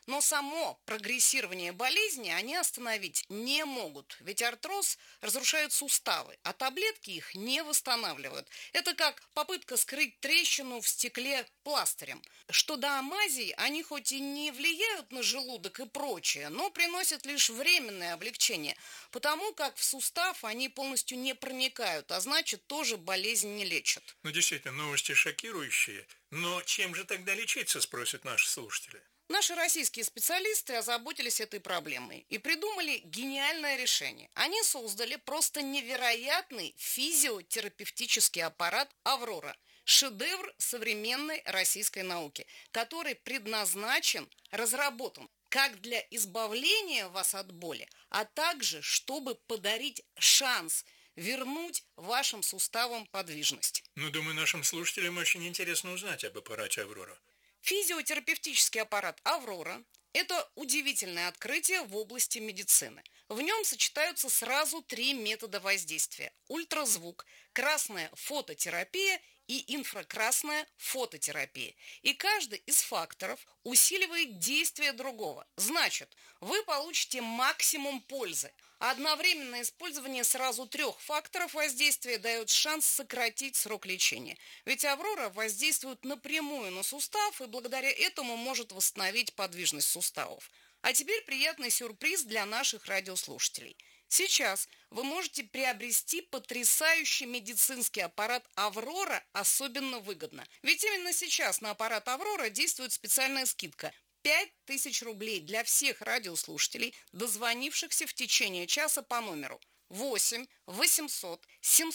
Speaker 16: Но само прогрессирование болезни они остановить не могут. Ведь артроз разрушает суставы, а таблетки их не восстанавливают. Это как попытка скрыть трещину в стекле пластырем. Что до мазей, они хоть и не влияют на желудок и прочее, но приносят лишь временное облегчение, потому как в сустав они полностью не проникают, а значит, тоже болезнь не лечат.
Speaker 15: Ну, действительно, новости шокирующие. Но чем же тогда лечиться, спросят наши слушатели.
Speaker 16: Наши российские специалисты озаботились этой проблемой и придумали гениальное решение. Они создали просто невероятный физиотерапевтический аппарат «Аврора». Шедевр современной российской науки, который предназначен, разработан как для избавления вас от боли, а также, чтобы подарить шанс вернуть вашим суставам подвижность.
Speaker 15: Ну, думаю, нашим слушателям очень интересно узнать об аппарате «Аврора».
Speaker 16: Физиотерапевтический аппарат «Аврора» – это удивительное открытие в области медицины. В нем сочетаются сразу 3 метода воздействия – ультразвук, красная фототерапия и инфракрасная фототерапия. И каждый из факторов усиливает действие другого. Значит, вы получите максимум пользы. А одновременное использование сразу 3 факторов воздействия дает шанс сократить срок лечения. Ведь «Аврора» воздействует напрямую на сустав и благодаря этому может восстановить подвижность суставов. А теперь приятный сюрприз для наших радиослушателей. Сейчас вы можете приобрести потрясающий медицинский аппарат «Аврора» особенно выгодно. Ведь именно сейчас на аппарат «Аврора» действует специальная скидка – 5000 рублей для всех радиослушателей, дозвонившихся в течение часа по номеру 8 800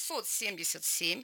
Speaker 16: 777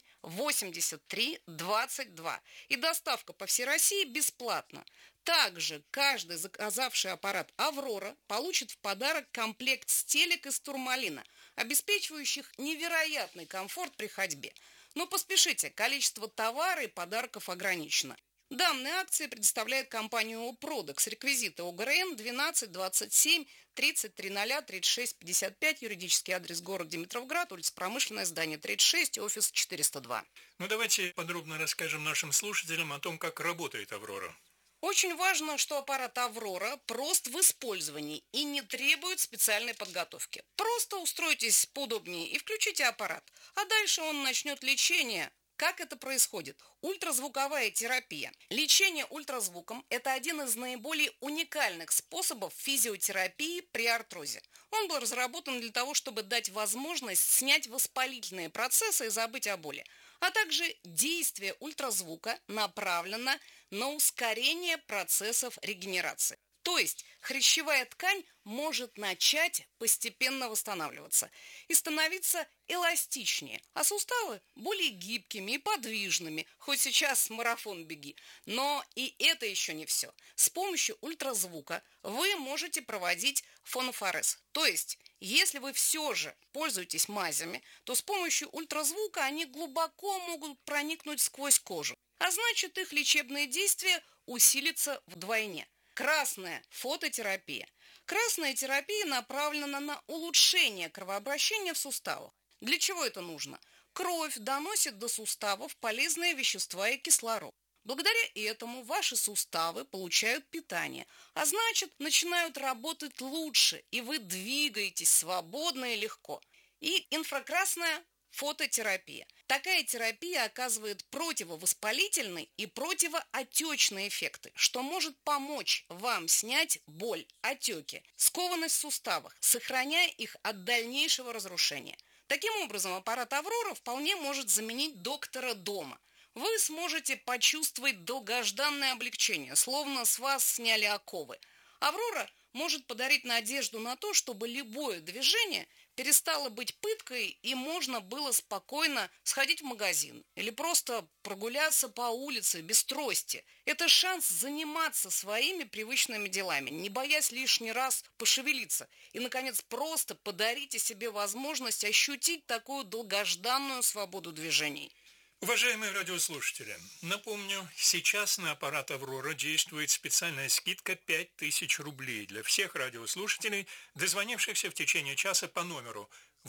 Speaker 16: 83 22. И доставка по всей России бесплатна. Также каждый заказавший аппарат «Аврора» получит в подарок комплект стелек из турмалина, обеспечивающих невероятный комфорт при ходьбе. Но поспешите, количество товара и подарков ограничено. Данные акции предоставляет компания «Опродекс». Реквизиты ОГРН 12 27 33 00 36 55, юридический адрес город Димитровград, улица Промышленная, здание 36, офис 402.
Speaker 15: Ну, давайте подробно расскажем нашим слушателям о том, как работает «Аврора».
Speaker 16: Очень важно, что аппарат «Аврора» прост в использовании и не требует специальной подготовки. Просто устройтесь поудобнее и включите аппарат, а дальше он начнет лечение. Как это происходит? Ультразвуковая терапия. Лечение ультразвуком – это один из наиболее уникальных способов физиотерапии при артрозе. Он был разработан для того, чтобы дать возможность снять воспалительные процессы и забыть о боли. А также действие ультразвука направлено на ускорение процессов регенерации. То есть хрящевая ткань может начать постепенно восстанавливаться и становиться эластичнее, а суставы более гибкими и подвижными, хоть сейчас марафон беги. Но и это еще не все. С помощью ультразвука вы можете проводить фонофорез. То есть, если вы все же пользуетесь мазями, то с помощью ультразвука они глубоко могут проникнуть сквозь кожу. А значит, их лечебное действие усилится вдвойне. Красная фототерапия. Красная терапия направлена на улучшение кровообращения в суставах. Для чего это нужно? Кровь доносит до суставов полезные вещества и кислород. Благодаря этому ваши суставы получают питание, а значит, начинают работать лучше, и вы двигаетесь свободно и легко. И инфракрасная фототерапия. Такая терапия оказывает противовоспалительные и противоотечные эффекты, что может помочь вам снять боль, отеки, скованность в суставах, сохраняя их от дальнейшего разрушения. Таким образом, аппарат «Аврора» вполне может заменить доктора дома. Вы сможете почувствовать долгожданное облегчение, словно с вас сняли оковы. «Аврора» может подарить надежду на то, чтобы любое движение перестало быть пыткой и можно было спокойно сходить в магазин или просто прогуляться по улице без трости. Это шанс заниматься своими привычными делами, не боясь лишний раз пошевелиться. И, наконец, просто подарите себе возможность ощутить такую долгожданную свободу движений.
Speaker 15: Уважаемые радиослушатели, напомню, сейчас на аппарат «Аврора» действует специальная скидка 5000 рублей для всех радиослушателей, дозвонившихся в течение часа по номеру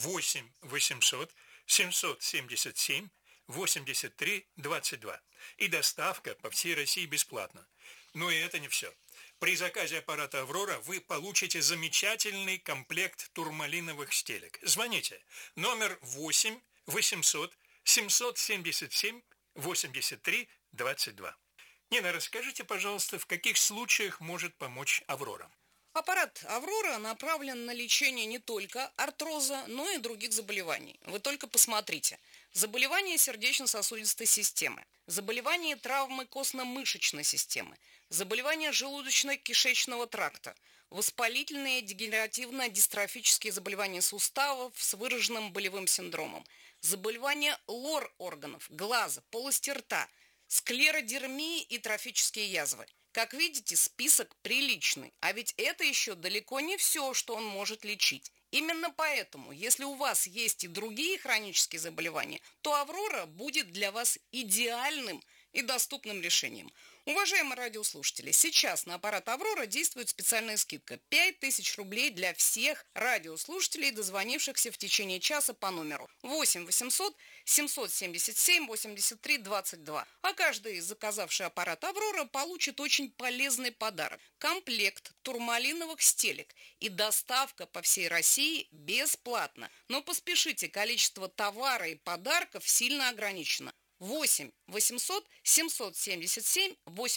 Speaker 15: 8 800 777 83 22. И доставка по всей России бесплатна. Но и это не все. При заказе аппарата «Аврора» вы получите замечательный комплект турмалиновых стелек. Звоните. Номер 8 800 777 83 22. Нина, расскажите, пожалуйста, в каких случаях может помочь «Аврора»?
Speaker 16: Аппарат «Аврора» направлен на лечение не только артроза, но и других заболеваний. Вы только посмотрите. Заболевания сердечно-сосудистой системы, заболевания и травмы костно-мышечной системы, заболевания желудочно-кишечного тракта, воспалительные дегенеративно-дистрофические заболевания суставов с выраженным болевым синдромом, заболевания лор-органов, глаза, полости рта, склеродермии и трофические язвы. Как видите, список приличный, а ведь это еще далеко не все, что он может лечить. Именно поэтому, если у вас есть и другие хронические заболевания, то «Аврора» будет для вас идеальным и доступным решением. Уважаемые радиослушатели, сейчас на аппарат «Аврора» действует специальная скидка – 5000 рублей для всех радиослушателей, дозвонившихся в течение часа по номеру 8 800 777 83 22. А каждый, заказавший аппарат «Аврора», получит очень полезный подарок – комплект турмалиновых стелек и доставка по всей России бесплатно. Но поспешите, количество товара и подарков сильно ограничено. 8 800 777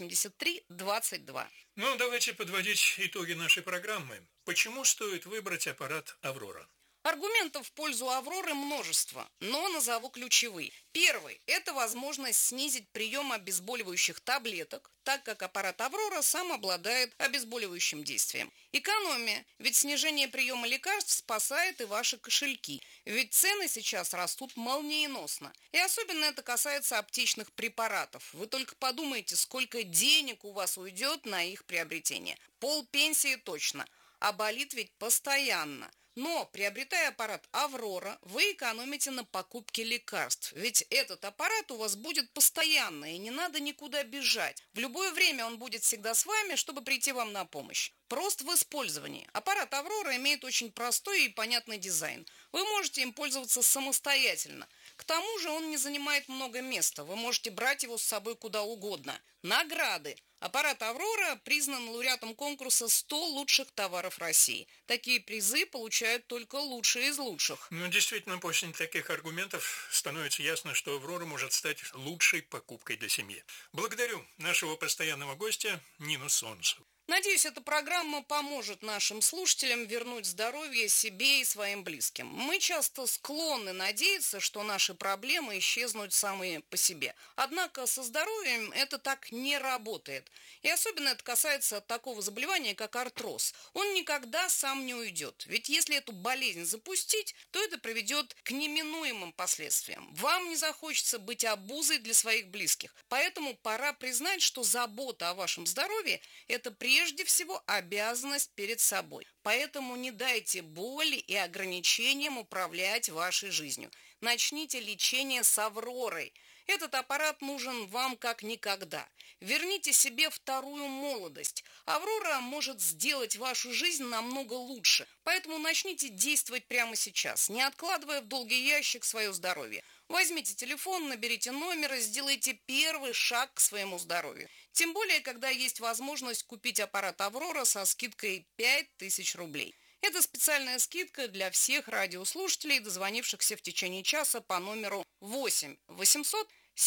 Speaker 16: 83 22.
Speaker 15: Ну, давайте подводить итоги нашей программы. Почему стоит выбрать аппарат «Аврора»?
Speaker 16: Аргументов в пользу «Авроры» множество, но назову ключевые. Первый – это возможность снизить прием обезболивающих таблеток, так как аппарат «Аврора» сам обладает обезболивающим действием. Экономия, ведь снижение приема лекарств спасает и ваши кошельки, ведь цены сейчас растут молниеносно. И особенно это касается аптечных препаратов. Вы только подумайте, сколько денег у вас уйдет на их приобретение. Полпенсии точно, а болит ведь постоянно. Но, приобретая аппарат «Аврора», вы экономите на покупке лекарств. Ведь этот аппарат у вас будет постоянно, и не надо никуда бежать. В любое время он будет всегда с вами, чтобы прийти вам на помощь. Прост в использовании. Аппарат «Аврора» имеет очень простой и понятный дизайн. Вы можете им пользоваться самостоятельно. К тому же он не занимает много места. Вы можете брать его с собой куда угодно. Награды. Аппарат «Аврора» признан лауреатом конкурса «100 лучших товаров России». Такие призы получают только лучшие из лучших.
Speaker 15: Ну, действительно, после таких аргументов становится ясно, что «Аврора» может стать лучшей покупкой для семьи. Благодарю нашего постоянного гостя Нину Солнцеву.
Speaker 16: Надеюсь, эта программа поможет нашим слушателям вернуть здоровье себе и своим близким. Мы часто склонны надеяться, что наши проблемы исчезнут сами по себе. Однако со здоровьем это так не работает. И особенно это касается такого заболевания, как артроз. Он никогда сам не уйдет. Ведь если эту болезнь запустить, то это приведет к неминуемым последствиям. Вам не захочется быть обузой для своих близких. Поэтому пора признать, что забота о вашем здоровье – это прежде всего обязанность перед собой. Поэтому не дайте боли и ограничениям управлять вашей жизнью. Начните лечение с «Авророй». Этот аппарат нужен вам как никогда. Верните себе вторую молодость. «Аврора» может сделать вашу жизнь намного лучше. Поэтому начните действовать прямо сейчас, не откладывая в долгий ящик свое здоровье. Возьмите телефон, наберите номер и сделайте первый шаг к своему здоровью. Тем более, когда есть возможность купить аппарат «Аврора» со скидкой 5000 рублей. Это специальная скидка для всех радиослушателей, дозвонившихся в течение часа по номеру 8 800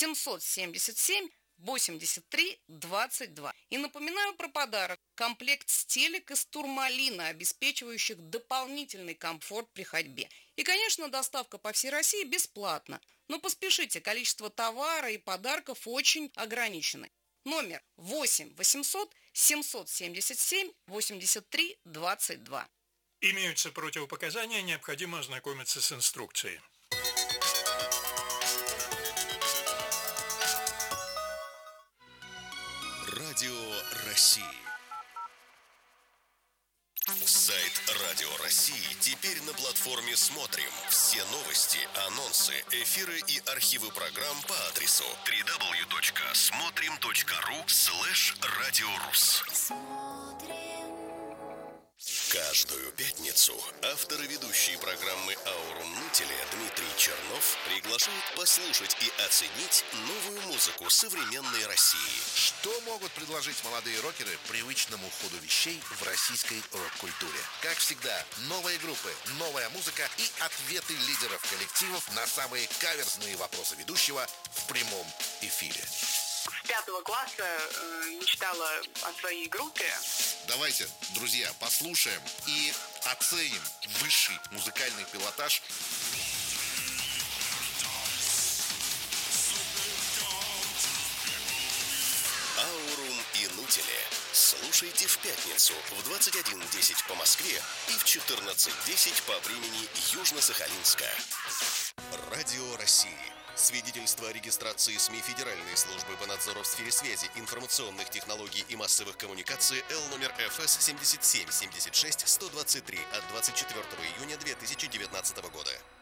Speaker 16: 777 83 22. И напоминаю про подарок. Комплект стелек из турмалина, обеспечивающих дополнительный комфорт при ходьбе. И, конечно, доставка по всей России бесплатна. Но поспешите, количество товара и подарков очень ограничено. Номер 8 800 777 83 22.
Speaker 15: Имеются противопоказания, необходимо ознакомиться с инструкцией.
Speaker 2: Радио России. Сайт Радио России теперь на платформе «Смотрим». Все новости, анонсы, эфиры и архивы программ по адресу www.смотрим.ру/радиорус. Каждую пятницу авторы ведущие программы «Аурум Нутеля» Дмитрий Чернов приглашает послушать и оценить новую музыку современной России.
Speaker 17: Что могут предложить молодые рокеры привычному ходу вещей в российской рок-культуре? Как всегда, новые группы, новая музыка и ответы лидеров коллективов на самые каверзные вопросы ведущего в прямом эфире.
Speaker 18: С 5 класса мечтала о своей группе.
Speaker 17: Давайте, друзья, послушаем и оценим высший музыкальный пилотаж.
Speaker 2: Аурум Инутиле. Слушайте в пятницу в 21:10 по Москве и в 14:10 по времени Южно-Сахалинска. Радио России. Свидетельство о регистрации СМИ Федеральной службы по надзору в сфере связи, информационных технологий и массовых коммуникаций Л номер ФС 77 76 123 от 24 июня 2019 года.